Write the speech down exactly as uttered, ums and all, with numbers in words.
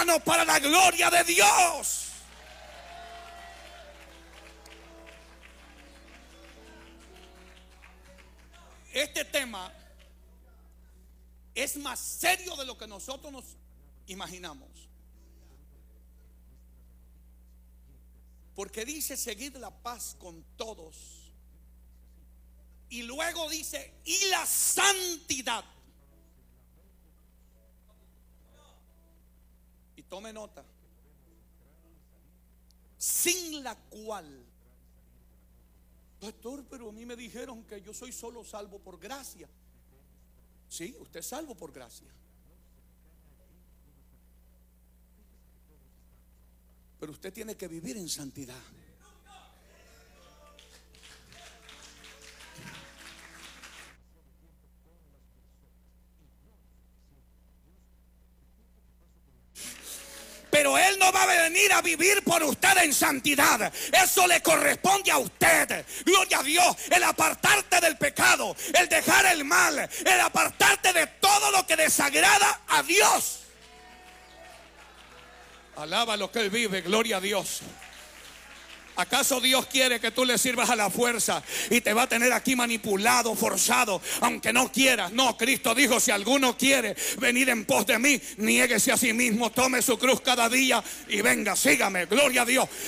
hermano, para la gloria de Dios. Este tema es más serio de lo que nosotros nos imaginamos. Porque dice: seguid la paz con todos. Y luego dice: y la santidad. Y tome nota: sin la cual, pastor, pero a mí me dijeron que yo soy solo salvo por gracia. Sí, usted es salvo por gracia, pero usted tiene que vivir en santidad. Pero Él no va a venir a vivir por usted en santidad. Eso le corresponde a usted. Gloria a Dios. El apartarte del pecado, el dejar el mal, el apartarte de todo lo que desagrada a Dios. Alaba lo que Él vive, gloria a Dios. ¿Acaso Dios quiere que tú le sirvas a la fuerza y te va a tener aquí manipulado, forzado, aunque no quieras? No, Cristo dijo: si alguno quiere venir en pos de mí, niéguese a sí mismo, tome su cruz cada día y venga, sígame, gloria a Dios.